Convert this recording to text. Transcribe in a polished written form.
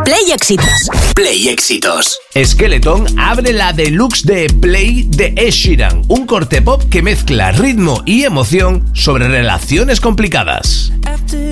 Play Éxitos. Play Éxitos. Skeleton abre la deluxe de Play de Ed Sheeran, un corte pop que mezcla ritmo y emoción sobre relaciones complicadas.